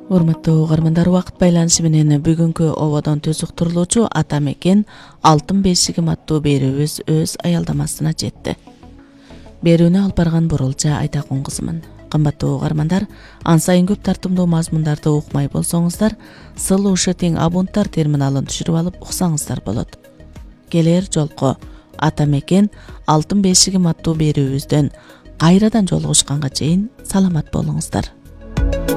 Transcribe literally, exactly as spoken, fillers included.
Урматтуу угармандар, убакыт байланышы менен бүгүнкү ободон түзүктүрүлүүчү Ата мекен Алтын бешигим аттуу берүүбүз өз аялдамасына жетти. Берүүнү алып барган Бурулча Айтакун кызымын. Кымбаттуу угармандар, ан сайын көп тартымдуу мазмундарды укмай болсоңуздар, сыл ушу тең абунттар терминалын түшүрүп алып уксаңыздар болот. Келер жолку Ата мекен Алтын бешигим аттуу берүүбүздөн кайрадан жолугушканга чейин саламат болуңуздар.